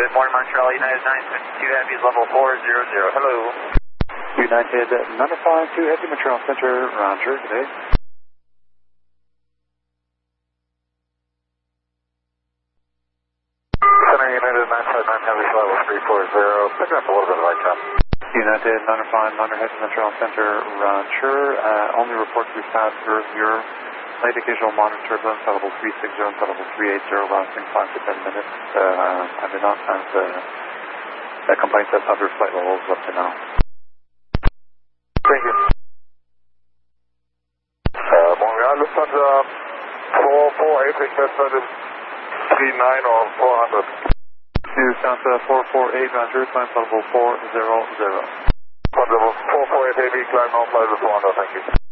Good morning, Montreal, United 952 Heavy is level 400. Hello. United 952 Heavy, Montreal Center, Roger, good day. Center United 959 Heavy, level 340. Picking up a little bit of light time. United 959 Heavy, Montreal Center, Roger. Only report to staff your light occasional monitor turbulence at level 360 and level 380, lasting 5 to 10 minutes. I did not have complaints at other flight levels up to now. Thank you. Montreal, Lufthansa 448, request that is 39 or 400. Lufthansa 448, Roger, climb level 400. Level 448 heavy, climb on flight level 400, thank you.